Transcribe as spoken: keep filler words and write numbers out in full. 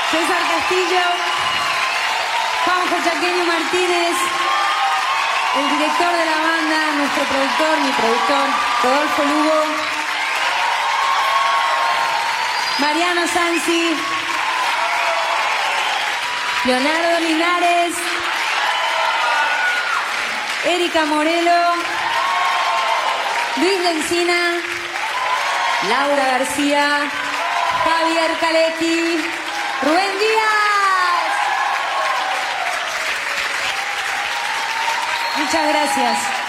César Castillo, Juanjo Chaqueño Martínez, el director de la banda, nuestro productor, mi productor, Rodolfo Lugo, Mariano Sansi, Leonardo Linares, Erika Morelo, Luis Lencina, Laura García, Javier Calecki, Rubén Díaz. Muchas gracias.